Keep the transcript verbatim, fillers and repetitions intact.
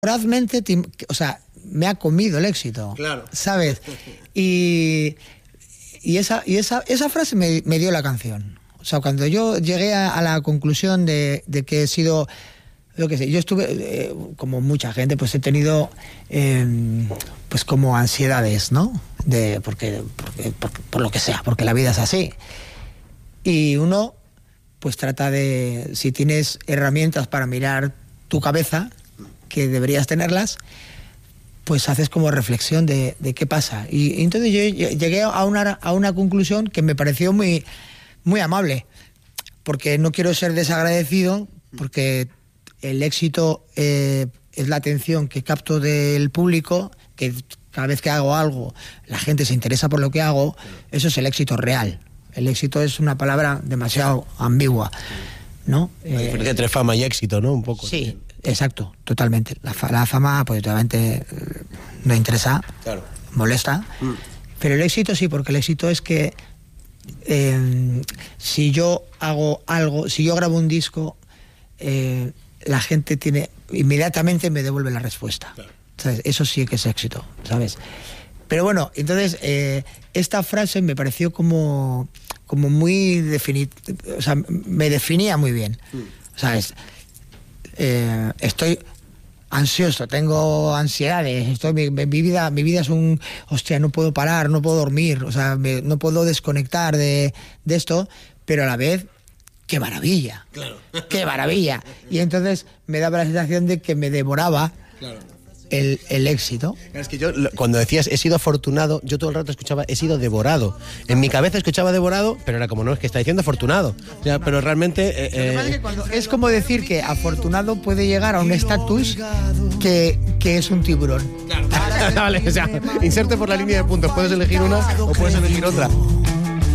vorazmente, o sea, me ha comido el éxito, claro, ¿sabes? Y, y, esa, y esa, esa frase me, me dio la canción. O sea, cuando yo llegué a, a la conclusión de, de que he sido, lo que sé, yo estuve, eh, como mucha gente, pues he tenido, eh, pues como ansiedades, ¿no? De, porque, porque por, por lo que sea, porque la vida es así. Y uno, pues trata de, si tienes herramientas para mirar tu cabeza, que deberías tenerlas, pues haces como reflexión de, de qué pasa. Y, y entonces yo llegué a una, a una conclusión que me pareció muy, muy amable, porque no quiero ser desagradecido, porque el éxito eh, es la atención que capto del público, que cada vez que hago algo la gente se interesa por lo que hago. Eso es el éxito real. El éxito es una palabra demasiado ambigua, ¿no? La diferencia entre fama y éxito, ¿no? Un poco. Sí, también. Exacto, totalmente. La, fa la fama, pues totalmente no interesa, claro, molesta. Mm. Pero el éxito sí, porque el éxito es que eh, si yo hago algo, si yo grabo un disco, eh, la gente tiene, inmediatamente me devuelve la respuesta. Claro. ¿Sabes? Eso sí que es éxito, ¿sabes? Pero bueno, entonces eh, esta frase me pareció como, como muy definitiva, o sea, me definía muy bien, mm. ¿sabes? Eh, estoy ansioso, tengo ansiedades, estoy, mi, mi vida mi vida es un, hostia, no puedo parar, no puedo dormir, o sea, me, no puedo desconectar de, de esto, pero a la vez, qué maravilla, claro. qué maravilla. Y entonces me daba la sensación de que me devoraba, claro, El, el éxito. Es que yo, cuando decías he sido afortunado, yo todo el rato escuchaba he sido devorado. En mi cabeza escuchaba devorado, pero era como, no, es que está diciendo afortunado. O sea, pero realmente... Eh, eh... es como decir que afortunado puede llegar a un estatus que, que es un tiburón. Claro. Vale, o sea, inserte por la línea de puntos. Puedes elegir una o puedes elegir otra.